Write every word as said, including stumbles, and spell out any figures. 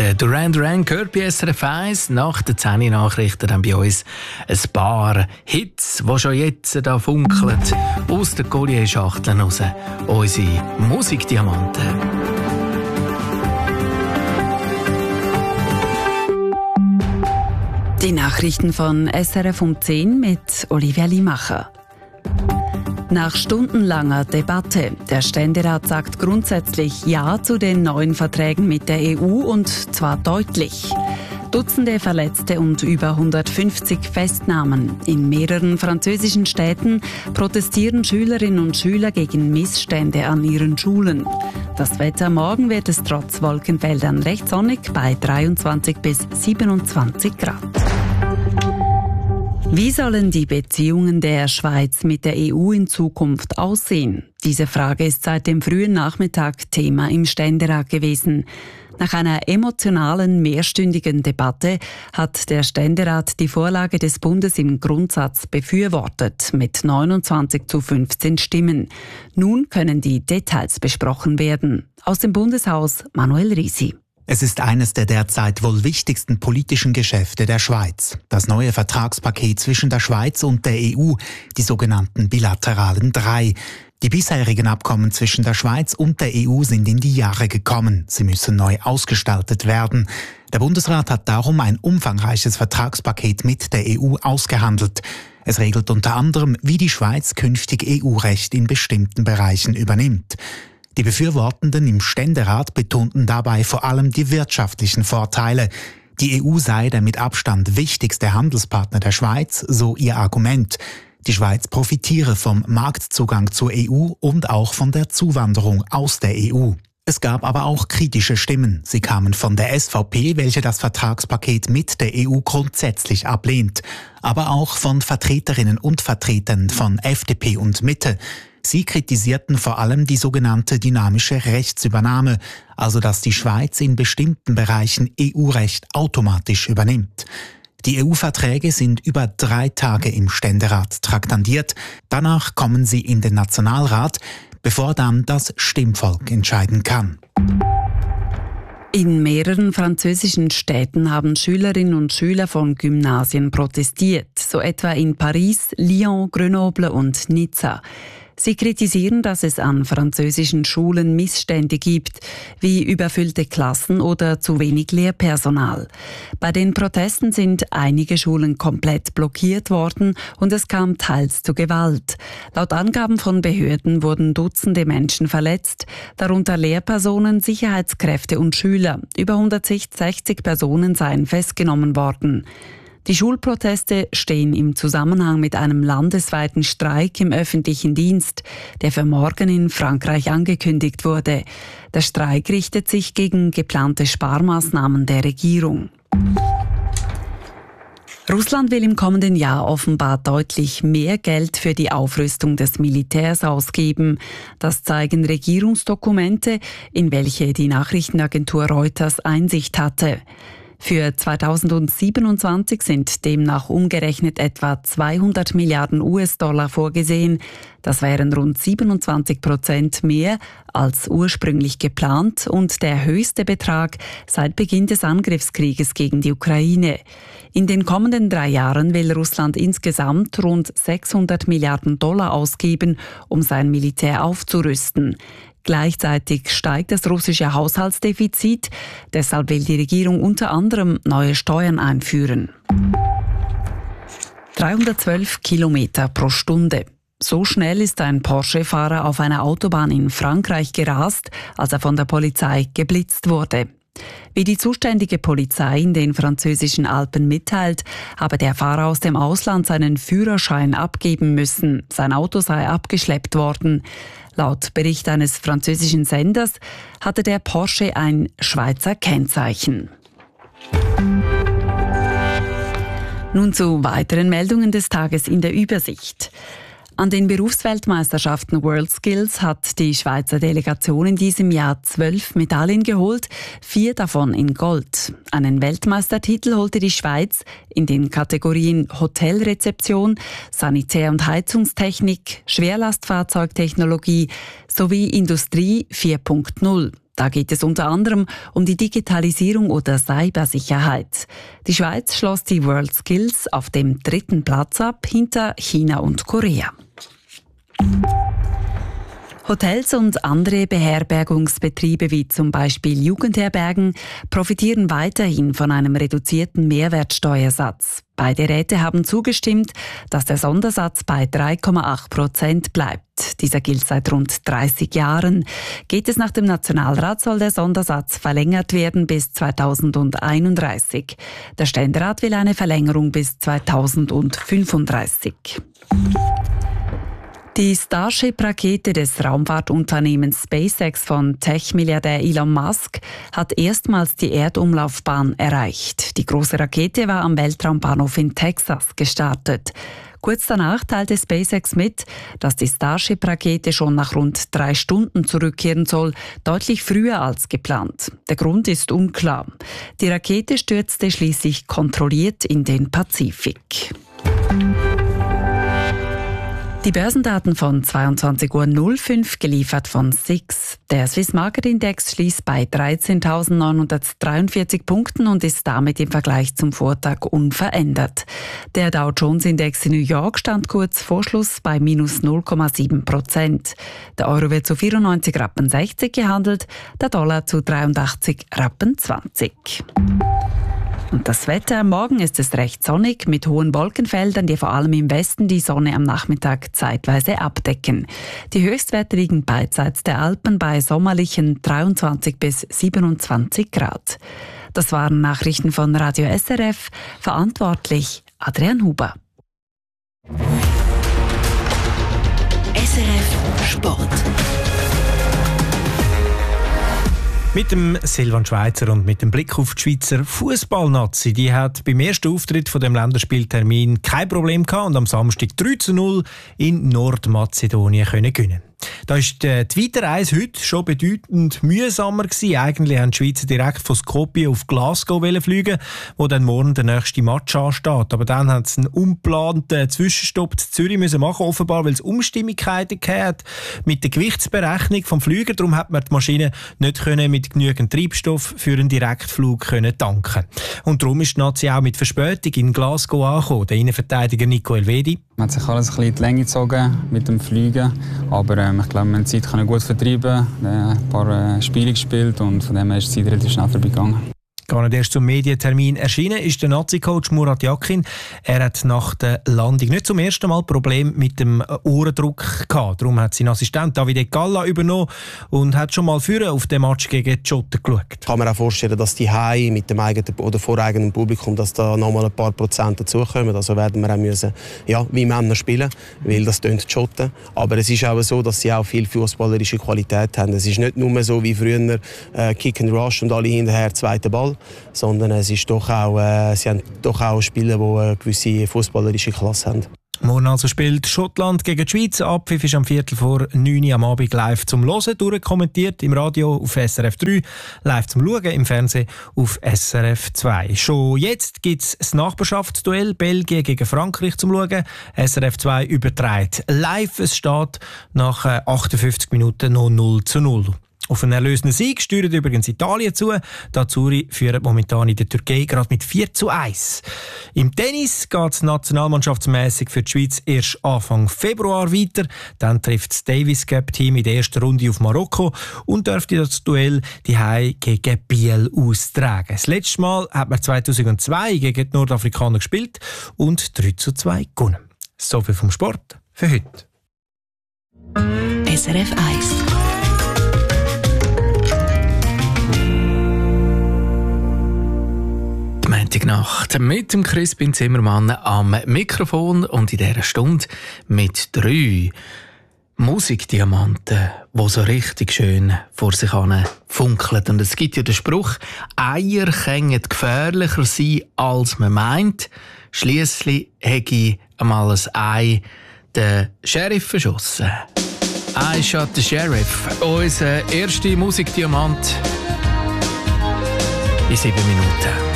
Der Duran Duran gehört bei S R F eins. Nach den zehn Nachrichten dann bei uns ein paar Hits, die schon jetzt da funkeln, aus den Collier-Schachteln raus. Unsere Musikdiamanten. Die Nachrichten von S R F um zehn mit Olivia Limacher. Nach stundenlanger Debatte. Der Ständerat sagt grundsätzlich Ja zu den neuen Verträgen mit der E U und zwar deutlich. Dutzende Verletzte und über hundertfünfzig Festnahmen. In mehreren französischen Städten protestieren Schülerinnen und Schüler gegen Missstände an ihren Schulen. Das Wetter: morgen wird es trotz Wolkenfeldern recht sonnig bei dreiundzwanzig bis siebenundzwanzig Grad. Wie sollen die Beziehungen der Schweiz mit der E U in Zukunft aussehen? Diese Frage ist seit dem frühen Nachmittag Thema im Ständerat gewesen. Nach einer emotionalen, mehrstündigen Debatte hat der Ständerat die Vorlage des Bundes im Grundsatz befürwortet, mit neunundzwanzig zu fünfzehn Stimmen. Nun können die Details besprochen werden. Aus dem Bundeshaus Manuel Risi. Es ist eines der derzeit wohl wichtigsten politischen Geschäfte der Schweiz. Das neue Vertragspaket zwischen der Schweiz und der E U, die sogenannten bilateralen drei. Die bisherigen Abkommen zwischen der Schweiz und der E U sind in die Jahre gekommen. Sie müssen neu ausgestaltet werden. Der Bundesrat hat darum ein umfangreiches Vertragspaket mit der E U ausgehandelt. Es regelt unter anderem, wie die Schweiz künftig E U-Recht in bestimmten Bereichen übernimmt. Die Befürwortenden im Ständerat betonten dabei vor allem die wirtschaftlichen Vorteile. Die E U sei der mit Abstand wichtigste Handelspartner der Schweiz, so ihr Argument. Die Schweiz profitiere vom Marktzugang zur E U und auch von der Zuwanderung aus der E U. Es gab aber auch kritische Stimmen. Sie kamen von der S V P, welche das Vertragspaket mit der E U grundsätzlich ablehnt, aber auch von Vertreterinnen und Vertretern von F D P und Mitte. Sie kritisierten vor allem die sogenannte dynamische Rechtsübernahme, also dass die Schweiz in bestimmten Bereichen E U-Recht automatisch übernimmt. Die E U-Verträge sind über drei Tage im Ständerat traktandiert. Danach kommen sie in den Nationalrat, bevor dann das Stimmvolk entscheiden kann. In mehreren französischen Städten haben Schülerinnen und Schüler von Gymnasien protestiert, so etwa in Paris, Lyon, Grenoble und Nizza. Sie kritisieren, dass es an französischen Schulen Missstände gibt, wie überfüllte Klassen oder zu wenig Lehrpersonal. Bei den Protesten sind einige Schulen komplett blockiert worden und es kam teils zu Gewalt. Laut Angaben von Behörden wurden Dutzende Menschen verletzt, darunter Lehrpersonen, Sicherheitskräfte und Schüler. Über hundertsechzig Personen seien festgenommen worden. Die Schulproteste stehen im Zusammenhang mit einem landesweiten Streik im öffentlichen Dienst, der für morgen in Frankreich angekündigt wurde. Der Streik richtet sich gegen geplante Sparmaßnahmen der Regierung. Russland will im kommenden Jahr offenbar deutlich mehr Geld für die Aufrüstung des Militärs ausgeben. Das zeigen Regierungsdokumente, in welche die Nachrichtenagentur Reuters Einsicht hatte. Für zweitausendsiebenundzwanzig sind demnach umgerechnet etwa zweihundert Milliarden US-Dollar vorgesehen. Das wären rund siebenundzwanzig Prozent mehr als ursprünglich geplant und der höchste Betrag seit Beginn des Angriffskrieges gegen die Ukraine. In den kommenden drei Jahren will Russland insgesamt rund sechshundert Milliarden Dollar ausgeben, um sein Militär aufzurüsten. Gleichzeitig steigt das russische Haushaltsdefizit. Deshalb will die Regierung unter anderem neue Steuern einführen. dreihundertzwölf Kilometer pro Stunde. So schnell ist ein Porsche-Fahrer auf einer Autobahn in Frankreich gerast, als er von der Polizei geblitzt wurde. Wie die zuständige Polizei in den französischen Alpen mitteilt, habe der Fahrer aus dem Ausland seinen Führerschein abgeben müssen. Sein Auto sei abgeschleppt worden. Laut Bericht eines französischen Senders hatte der Porsche ein Schweizer Kennzeichen. Nun zu weiteren Meldungen des Tages in der Übersicht. An den Berufsweltmeisterschaften WorldSkills hat die Schweizer Delegation in diesem Jahr zwölf Medaillen geholt, vier davon in Gold. Einen Weltmeistertitel holte die Schweiz in den Kategorien Hotelrezeption, Sanitär- und Heizungstechnik, Schwerlastfahrzeugtechnologie sowie Industrie vier Punkt null. Da geht es unter anderem um die Digitalisierung oder Cybersicherheit. Die Schweiz schloss die World Skills auf dem dritten Platz ab, hinter China und Korea. Hotels und andere Beherbergungsbetriebe wie zum Beispiel Jugendherbergen profitieren weiterhin von einem reduzierten Mehrwertsteuersatz. Beide Räte haben zugestimmt, dass der Sondersatz bei drei Komma acht Prozent bleibt. Dieser gilt seit rund dreißig Jahren. Geht es nach dem Nationalrat, soll der Sondersatz verlängert werden bis zweitausendeinunddreißig. Der Ständerat will eine Verlängerung bis zweitausendfünfunddreißig. Die Starship-Rakete des Raumfahrtunternehmens SpaceX von Tech-Milliardär Elon Musk hat erstmals die Erdumlaufbahn erreicht. Die große Rakete war am Weltraumbahnhof in Texas gestartet. Kurz danach teilte SpaceX mit, dass die Starship-Rakete schon nach rund drei Stunden zurückkehren soll, deutlich früher als geplant. Der Grund ist unklar. Die Rakete stürzte schließlich kontrolliert in den Pazifik. Die Börsendaten von zweiundzwanzig Uhr null fünf geliefert von S I X. Der Swiss Market Index schließt bei dreizehntausendneunhundertdreiundvierzig Punkten und ist damit im Vergleich zum Vortag unverändert. Der Dow Jones Index in New York stand kurz vor Schluss bei minus null Komma sieben Prozent. Der Euro wird zu vierundneunzig Rappen sechzig gehandelt, der Dollar zu dreiundachtzig Rappen zwanzig. Und das Wetter, morgen ist es recht sonnig mit hohen Wolkenfeldern, die vor allem im Westen die Sonne am Nachmittag zeitweise abdecken. Die Höchstwerte liegen beidseits der Alpen bei sommerlichen dreiundzwanzig bis siebenundzwanzig Grad. Das waren Nachrichten von Radio S R F, verantwortlich Adrian Huber. S R F Sport. Mit dem Silvan Schweizer und mit dem Blick auf die Schweizer Fußballnazi. Die hat beim ersten Auftritt von dem Länderspieltermin kein Problem gehabt und am Samstag drei zu null in Nordmazedonien können gewinnen. Da ist die Weiterreise heute schon bedeutend mühsamer gewesen. Eigentlich haben die Schweizer direkt von Skopje auf Glasgow fliegen, wo dann morgen der nächste Match ansteht. Aber dann haben sie einen unplanten Zwischenstopp in Zürich müssen machen, offenbar, weil es Unstimmigkeiten gab mit der Gewichtsberechnung vom Flüger. Darum hat man die Maschine nicht können mit genügend Treibstoff für einen Direktflug können tanken. Und darum ist die Nazi auch mit Verspätung in Glasgow angekommen. Der Innenverteidiger Nico Elvedi. Man hat sich alles ein bisschen in die Länge gezogen mit dem Fliegen, aber ähm, ich glaube, wir haben die Zeit gut vertreiben, äh, ein paar äh, Spiele gespielt und von dem her ist die Zeit relativ schnell vorbeigegangen. Gar nicht erst zum Medientermin erschienen ist der Nazi-Coach Murat Yakin. Er hat nach der Landung nicht zum ersten Mal Probleme mit dem Ohrendruck gehabt. Darum hat sein Assistent Davide Galla übernommen und hat schon mal früher auf den Match gegen die Schotten geschaut. Ich kann mir auch vorstellen, dass die Hai mit dem eigenen oder voreigenen Publikum, dass da noch mal ein paar Prozent dazukommen. Also werden wir auch müssen, ja, wie Männer spielen, weil das tönt die Schotten. Aber es ist auch so, dass sie auch viel fußballerische Qualität haben. Es ist nicht nur so wie früher äh, Kick and Rush und alle hinterher zweiten Ball, sondern es ist doch auch, äh, sie haben doch auch Spieler, die eine gewisse fußballerische Klasse haben. Morgen also spielt Schottland gegen die Schweiz. Abpfiff ist am Viertel vor neun Uhr am Abend live zum Hören durchkommentiert. Im Radio auf S R F drei, live zum Schauen, im Fernsehen auf S R F zwei. Schon jetzt gibt es das Nachbarschaftsduell Belgien gegen Frankreich zum Schauen. S R F zwei überträgt live. Es steht nach achtundfünfzig Minuten noch null zu null. Auf einen erlösenden Sieg steuert übrigens Italien zu. Die Azzurri führen momentan in der Türkei gerade mit vier zu eins. Im Tennis geht es nationalmannschaftsmässig für die Schweiz erst Anfang Februar weiter. Dann trifft das Davis Cup Team in der ersten Runde auf Marokko und dürfte das Duell die Hai gegen Biel austragen. Das letzte Mal hat man zweitausendzwei gegen die Nordafrikaner gespielt und drei zu zwei gewonnen. So viel vom Sport für heute. S R F eins. Montagnacht mit dem Crispin Zimmermann am Mikrofon und in dieser Stunde mit drei Musikdiamanten, die so richtig schön vor sich hin funkeln. Und es gibt ja den Spruch, Eier können gefährlicher sein, als man meint. Schliesslich hätte ich einmal ein Ei den Sheriff verschossen. I shot the Sheriff, unser erster Musikdiamant in sieben Minuten.